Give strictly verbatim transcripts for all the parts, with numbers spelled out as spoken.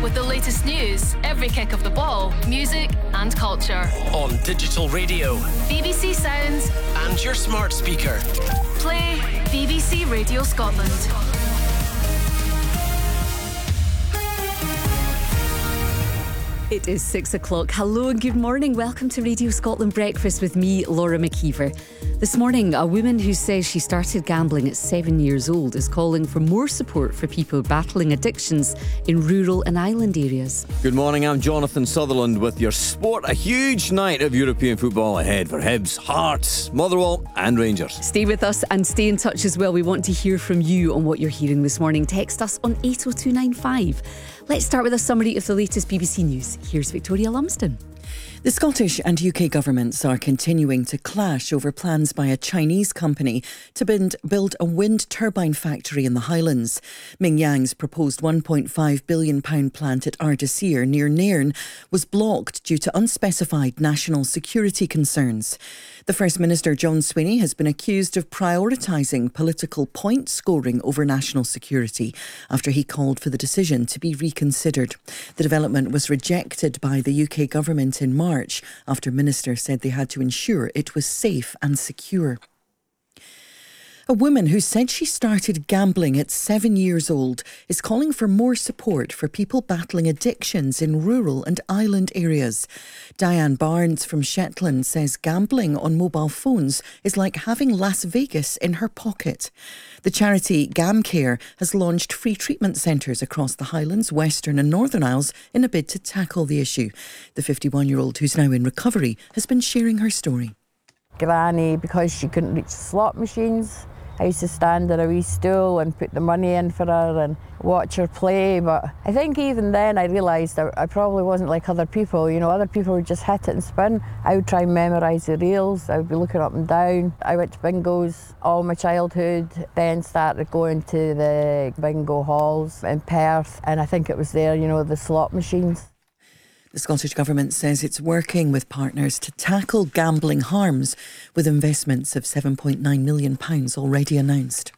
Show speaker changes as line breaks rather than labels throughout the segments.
with the latest news, every kick of the ball, music and culture.
On digital radio,
B B C Sounds
and your smart speaker.
Play B B C Radio Scotland.
It is six o'clock. Hello and good morning. Welcome to Radio Scotland Breakfast with me, Laura McKeever. This morning, a woman who says she started gambling at seven years old is calling for more support for people battling addictions in rural and island areas.
Good morning, I'm Jonathan Sutherland with your sport. A huge night of European football ahead for Hibs, Hearts, Motherwell and Rangers.
Stay with us and stay in touch as well. We want to hear from you on what you're hearing this morning. Text us on eight oh two nine five. Let's start with a summary of the latest B B C News. Here's Victoria Lumsden.
The Scottish and U K governments are continuing to clash over plans by a Chinese company to build a wind turbine factory in the Highlands. Mingyang's proposed one point five billion pounds plant at Ardasir near Nairn was blocked due to unspecified national security concerns. The First Minister, John Swinney, has been accused of prioritising political point scoring over national security after he called for the decision to be reconsidered. The development was rejected by the U K government in March after ministers said they had to ensure it was safe and secure. A woman who said she started gambling at seven years old is calling for more support for people battling addictions in rural and island areas. Diane Barnes from Shetland says gambling on mobile phones is like having Las Vegas in her pocket. The charity GamCare has launched free treatment centres across the Highlands, Western and Northern Isles in a bid to tackle the issue. The fifty-one-year-old, who's now in recovery, has been sharing her story.
Granny, because she couldn't reach slot machines, I used to stand on a wee stool and put the money in for her and watch her play. But I think even then I realised I, I probably wasn't like other people. You know, other people would just hit it and spin. I would try and memorise the reels. I would be looking up and down. I went to bingos all my childhood, then started going to the bingo halls in Perth. And I think it was there, you know, the slot machines.
The Scottish Government says it's working with partners to tackle gambling harms with investments of seven point nine million pounds already announced.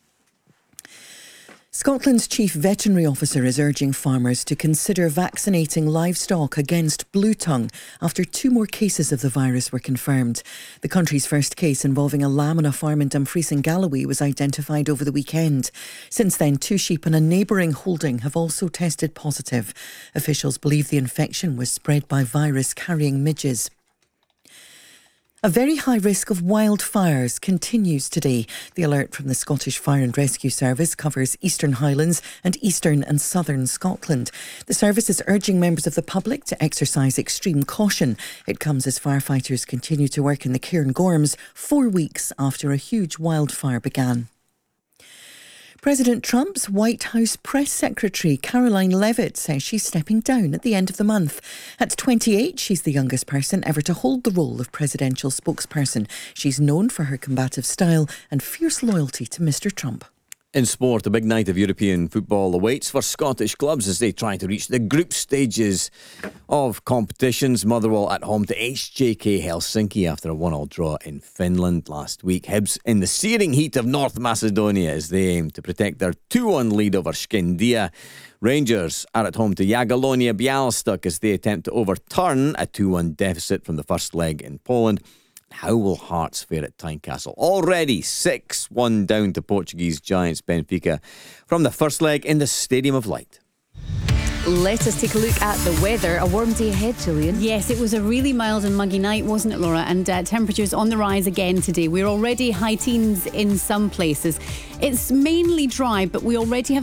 Scotland's Chief Veterinary Officer is urging farmers to consider vaccinating livestock against blue tongue after two more cases of the virus were confirmed. The country's first case involving a lamb on a farm in Dumfries and Galloway was identified over the weekend. Since then, two sheep in a neighbouring holding have also tested positive. Officials believe the infection was spread by virus-carrying midges. A very high risk of wildfires continues today. The alert from the Scottish Fire and Rescue Service covers Eastern Highlands and Eastern and Southern Scotland. The service is urging members of the public to exercise extreme caution. It comes as firefighters continue to work in the Cairngorms four weeks after a huge wildfire began. President Trump's White House press secretary, Caroline Leavitt, says she's stepping down at the end of the month. At twenty-eight, she's the youngest person ever to hold the role of presidential spokesperson. She's known for her combative style and fierce loyalty to Mister Trump.
In sport, a big night of European football awaits for Scottish clubs as they try to reach the group stages of competitions. Motherwell at home to H J K Helsinki after a one-all draw in Finland last week. Hibs in the searing heat of North Macedonia as they aim to protect their two one lead over Skandia. Rangers are at home to Jagiellonia Białystok as they attempt to overturn a two one deficit from the first leg in Poland. How will Hearts fare at Tynecastle? Already six one down to Portuguese giants Benfica from the first leg in the Stadium of Light.
Let us take a look at the weather. A warm day ahead, Gillian.
Yes, it was a really mild and muggy night, wasn't it, Laura? And uh, temperatures on the rise again today. We're already high teens in some places. It's mainly dry, but we already have